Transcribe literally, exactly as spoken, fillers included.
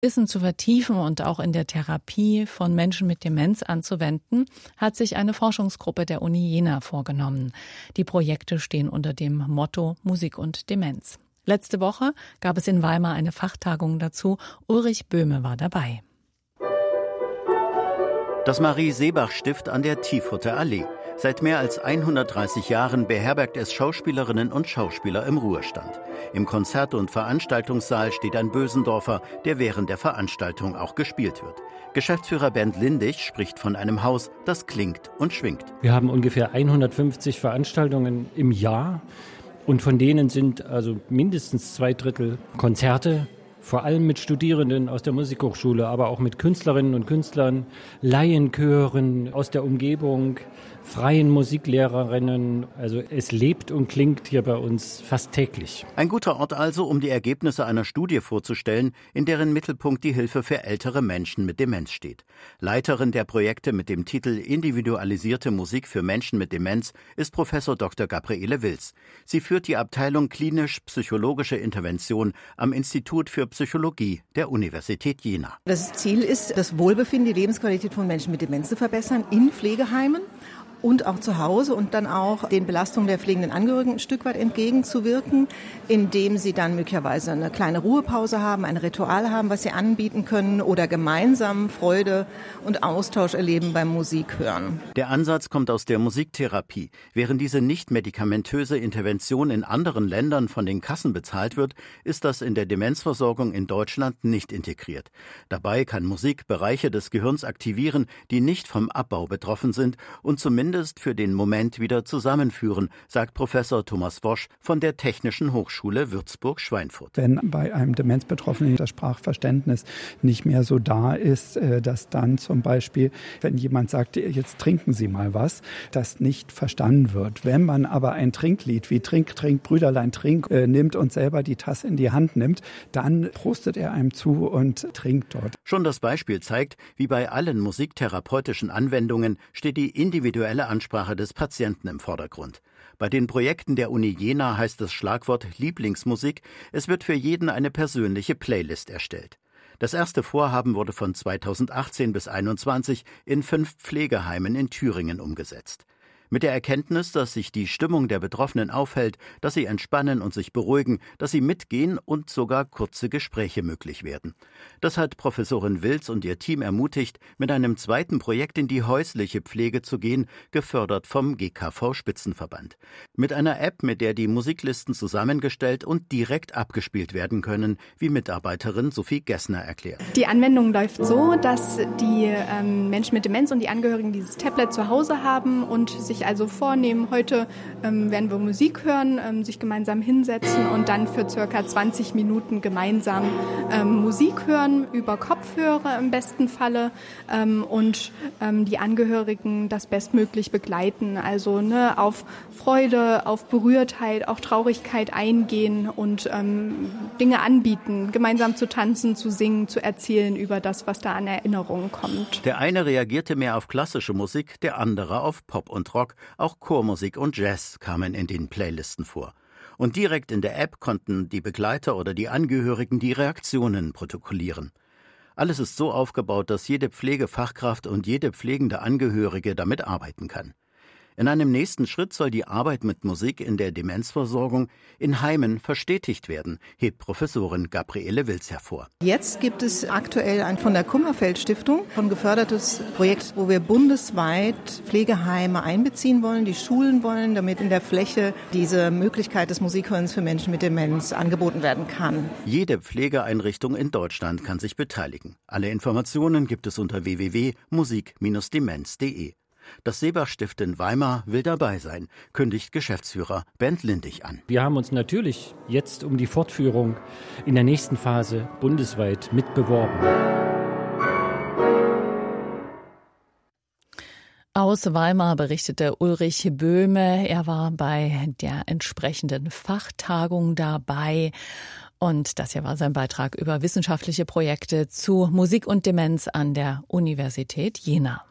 Wissen zu vertiefen und auch in der Therapie von Menschen mit Demenz anzuwenden, hat sich eine Forschungsgruppe der Uni Jena vorgenommen. Die Projekte stehen unter dem Motto Musik und Demenz. Letzte Woche gab es in Weimar eine Fachtagung dazu. Ulrich Böhme war dabei. Das Marie-Seebach-Stift an der Tiefhutter Allee. Seit mehr als hundertdreißig Jahren beherbergt es Schauspielerinnen und Schauspieler im Ruhestand. Im Konzert- und Veranstaltungssaal steht ein Bösendorfer, der während der Veranstaltung auch gespielt wird. Geschäftsführer Bernd Lindig spricht von einem Haus, das klingt und schwingt. Wir haben ungefähr hundertfünfzig Veranstaltungen im Jahr und von denen sind also mindestens zwei Drittel Konzerte. Vor allem mit Studierenden aus der Musikhochschule, aber auch mit Künstlerinnen und Künstlern, Laienchören aus der Umgebung, freien Musiklehrerinnen. Also es lebt und klingt hier bei uns fast täglich. Ein guter Ort also, um die Ergebnisse einer Studie vorzustellen, in deren Mittelpunkt die Hilfe für ältere Menschen mit Demenz steht. Leiterin der Projekte mit dem Titel Individualisierte Musik für Menschen mit Demenz ist Professor Doktor Gabriele Wilz. Sie führt die Abteilung Klinisch-Psychologische Intervention am Institut für Psychologie der Universität Jena. Das Ziel ist, das Wohlbefinden, die Lebensqualität von Menschen mit Demenz zu verbessern in Pflegeheimen und auch zu Hause und dann auch den Belastungen der pflegenden Angehörigen ein Stück weit entgegenzuwirken, indem sie dann möglicherweise eine kleine Ruhepause haben, ein Ritual haben, was sie anbieten können oder gemeinsam Freude und Austausch erleben beim Musikhören. Der Ansatz kommt aus der Musiktherapie. Während diese nicht-medikamentöse Intervention in anderen Ländern von den Kassen bezahlt wird, ist das in der Demenzversorgung in Deutschland nicht integriert. Dabei kann Musik Bereiche des Gehirns aktivieren, die nicht vom Abbau betroffen sind und zumindest für den Moment wieder zusammenführen, sagt Professor Thomas Wosch von der Technischen Hochschule Würzburg-Schweinfurt. Wenn bei einem Demenzbetroffenen das Sprachverständnis nicht mehr so da ist, dass dann zum Beispiel, wenn jemand sagt, jetzt trinken Sie mal was, das nicht verstanden wird. Wenn man aber ein Trinklied wie Trink, Trink, Brüderlein, Trink äh, nimmt und selber die Tasse in die Hand nimmt, dann prostet er einem zu und trinkt dort. Schon das Beispiel zeigt, wie bei allen musiktherapeutischen Anwendungen steht die individuelle Ansprache des Patienten im Vordergrund. Bei den Projekten der Uni Jena heißt das Schlagwort Lieblingsmusik. Es wird für jeden eine persönliche Playlist erstellt. Das erste Vorhaben wurde von zweitausendachtzehn bis einundzwanzig in fünf Pflegeheimen in Thüringen umgesetzt. Mit der Erkenntnis, dass sich die Stimmung der Betroffenen aufhält, dass sie entspannen und sich beruhigen, dass sie mitgehen und sogar kurze Gespräche möglich werden. Das hat Professorin Wilz und ihr Team ermutigt, mit einem zweiten Projekt in die häusliche Pflege zu gehen, gefördert vom G K V-Spitzenverband. Mit einer App, mit der die Musiklisten zusammengestellt und direkt abgespielt werden können, wie Mitarbeiterin Sophie Gessner erklärt. Die Anwendung läuft so, dass die ähm, Menschen mit Demenz und die Angehörigen dieses Tablet zu Hause haben und sich also vornehmen, heute ähm, werden wir Musik hören, ähm, sich gemeinsam hinsetzen und dann für circa zwanzig Minuten gemeinsam ähm, Musik hören, über Kopfhörer im besten Falle ähm, und ähm, die Angehörigen das bestmöglich begleiten. Also ne, auf Freude, auf Berührtheit, auch Traurigkeit eingehen und ähm, Dinge anbieten, gemeinsam zu tanzen, zu singen, zu erzählen über das, was da an Erinnerungen kommt. Der eine reagierte mehr auf klassische Musik, der andere auf Pop und Rock. Auch Chormusik und Jazz kamen in den Playlisten vor. Und direkt in der App konnten die Begleiter oder die Angehörigen die Reaktionen protokollieren. Alles ist so aufgebaut, dass jede Pflegefachkraft und jede pflegende Angehörige damit arbeiten kann. In einem nächsten Schritt soll die Arbeit mit Musik in der Demenzversorgung in Heimen verstetigt werden, hebt Professorin Gabriele Wilz hervor. Jetzt gibt es aktuell ein von der Kummerfeld-Stiftung ein gefördertes Projekt, wo wir bundesweit Pflegeheime einbeziehen wollen, die schulen wollen, damit in der Fläche diese Möglichkeit des Musikhörens für Menschen mit Demenz angeboten werden kann. Jede Pflegeeinrichtung in Deutschland kann sich beteiligen. Alle Informationen gibt es unter w w w punkt musik Bindestrich demenz punkt de. Das Seebach-Stift in Weimar will dabei sein, kündigt Geschäftsführer Bernd Lindig an. Wir haben uns natürlich jetzt um die Fortführung in der nächsten Phase bundesweit mitbeworben. Aus Weimar berichtete Ulrich Böhme. Er war bei der entsprechenden Fachtagung dabei. Und das hier war sein Beitrag über wissenschaftliche Projekte zu Musik und Demenz an der Universität Jena.